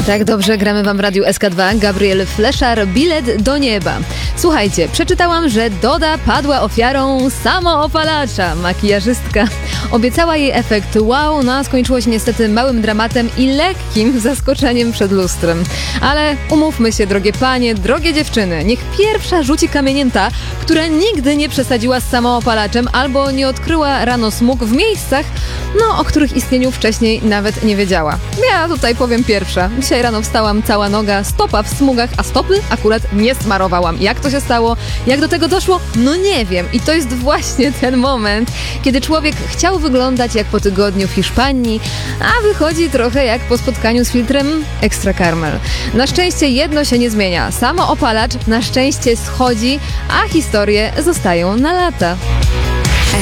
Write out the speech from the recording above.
Tak dobrze gramy wam w Radiu SK2. Gabriel Fleszar, Bilet do nieba. Słuchajcie, przeczytałam, że Doda padła ofiarą samoopalacza. Makijażystka obiecała jej efekt wow, no a skończyło się niestety małym dramatem i lekkim zaskoczeniem przed lustrem. Ale umówmy się, drogie panie, drogie dziewczyny, niech pierwsza rzuci kamieniem ta, która nigdy nie przesadziła z samoopalaczem albo nie odkryła rano smug w miejscach, o których istnieniu wcześniej nawet nie wiedziała. Ja tutaj powiem pierwsza. Dzisiaj rano wstałam, cała noga, stopa w smugach, a stopy akurat nie smarowałam. Jak to się stało? Jak do tego doszło? No nie wiem. I to jest właśnie ten moment, kiedy człowiek chciał wyglądać jak po tygodniu w Hiszpanii, a wychodzi trochę jak po spotkaniu z filtrem Extra Caramel. Na szczęście jedno się nie zmienia. Samoopalacz na szczęście schodzi, a historie zostają na lata.